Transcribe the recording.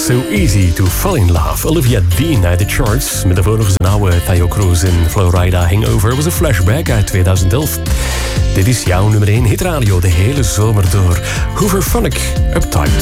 So Easy to Fall in Love. Olivia Dean uit de charts. Met daarvoor nog eens een oude Tayo Cruz en Flowrida Hangover. Was een flashback uit 2011. Dit is jouw nummer 1 hitradio de hele zomer door. Hooverphonic, Uptight.